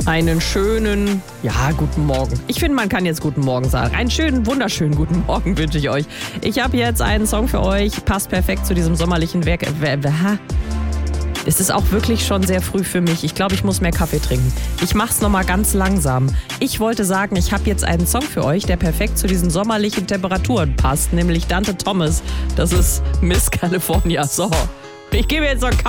Einen schönen, guten Morgen. Ich finde, man kann jetzt guten Morgen sagen. Einen schönen, wunderschönen guten Morgen wünsche ich euch. Ich habe jetzt einen Song für euch, passt perfekt zu diesem sommerlichen Werk. Es ist auch wirklich schon sehr früh für mich. Ich glaube, ich muss mehr Kaffee trinken. Ich mache es nochmal ganz langsam. Ich wollte sagen, ich habe jetzt einen Song für euch, der perfekt zu diesen sommerlichen Temperaturen passt, nämlich Dante Thomas. Das ist Miss California. So, ich gebe jetzt noch Kaffee.